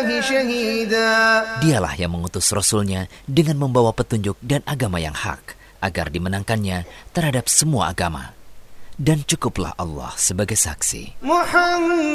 Dialah yang mengutus Rasulnya dengan membawa petunjuk dan agama yang hak, agar dimenangkannya terhadap semua agama. Dan cukuplah Allah sebagai saksi.